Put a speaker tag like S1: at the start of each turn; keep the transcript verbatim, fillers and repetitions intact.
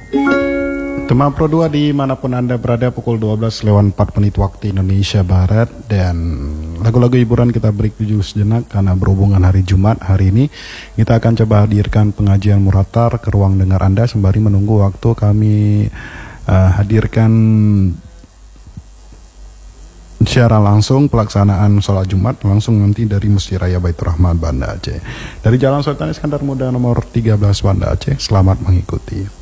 S1: Tema Pro dua dimanapun Anda berada, pukul dua belas lewat empat menit waktu Indonesia Barat. Dan lagu-lagu hiburan kita break dulu sejenak karena berhubungan hari Jumat hari ini. Kita akan coba hadirkan pengajian muratar ke ruang dengar Anda sembari menunggu waktu kami uh, hadirkan secara langsung pelaksanaan sholat Jumat langsung nanti dari Masjid Raya Baitur Rahman Banda Aceh. Dari Jalan Sultan Iskandar Muda nomor tiga belas Banda Aceh. Selamat mengikuti.